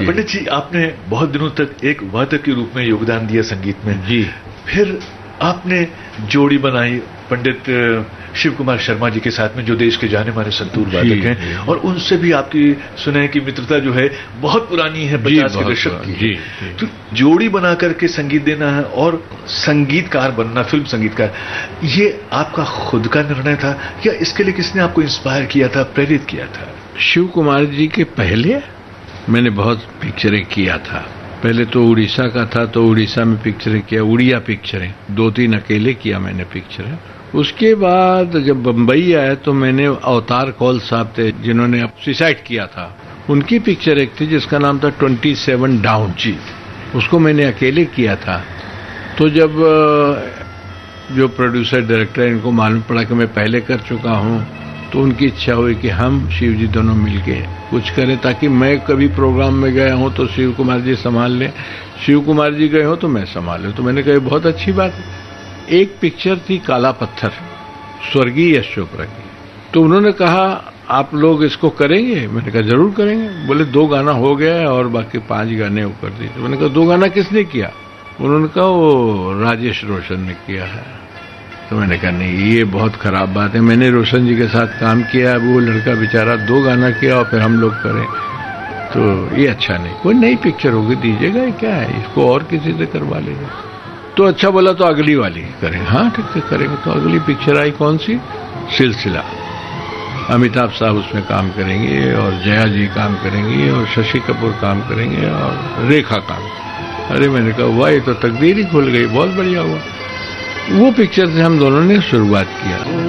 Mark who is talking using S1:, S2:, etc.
S1: पंडित जी, आपने बहुत दिनों तक एक वादक के रूप में योगदान दिया संगीत में
S2: जी।
S1: फिर आपने जोड़ी बनाई पंडित शिव कुमार शर्मा जी के साथ में, जो देश के जाने माने संतूर वादक हैं, और उनसे भी आपकी सुने की मित्रता जो है बहुत पुरानी है, 50 के दशक की है। तो जोड़ी बना करके संगीत देना है और संगीतकार बनना, फिल्म संगीतकार, ये आपका खुद का निर्णय था या इसके लिए किसने आपको इंस्पायर किया था, प्रेरित किया था?
S2: शिव कुमार जी के पहले मैंने बहुत पिक्चरें किया था। पहले तो उड़ीसा का था, तो उड़ीसा में पिक्चरें किया, उड़िया पिक्चरें 2-3 अकेले किया मैंने पिक्चरें। उसके बाद जब बम्बई आया तो मैंने अवतार कौल साहब थे जिन्होंने सुसाइड किया था, उनकी पिक्चर एक थी जिसका नाम था 27 डाउन जी, उसको मैंने अकेले किया था। तो जब जो प्रोड्यूसर डायरेक्टर इनको मालूम पड़ा कि मैं पहले कर चुका हूं, तो उनकी इच्छा हुई कि हम शिव जी दोनों मिलके कुछ करें, ताकि मैं कभी प्रोग्राम में गया हूं तो शिव कुमार जी संभाल लें, शिव कुमार जी गए हो तो मैं संभालूं। तो मैंने कहा बहुत अच्छी बात है। एक पिक्चर थी काला पत्थर, स्वर्गीय यश चोपड़ा की, तो उन्होंने कहा आप लोग इसको करेंगे? मैंने कहा जरूर करेंगे। बोले 2 गाना हो गया है और बाकी 5 गाने वो कर दिए। तो मैंने कहा 2 गाना किसने किया? उन्होंने कहा वो राजेश रोशन ने किया है। तो मैंने कहा नहीं, ये बहुत खराब बात है, मैंने रोशन जी के साथ काम किया, वो लड़का बेचारा 2 गाना किया और फिर हम लोग करें, तो ये अच्छा नहीं। कोई नई पिक्चर होगी दीजिएगा, ये क्या है, इसको और किसी से करवा लेगा। तो अच्छा बोला तो अगली वाली करेंगे। हाँ ठीक है करेंगे। तो अगली पिक्चर आई कौन सी? सिलसिला। अमिताभ साहब उसमें काम करेंगे और जया जी काम करेंगी और शशि कपूर काम करेंगे और रेखा काम। अरे मैंने कहा वाह, ये तो तकदीर ही खुल गई, बहुत बढ़िया हुआ। वो पिक्चर से हम दोनों ने शुरुआत किया।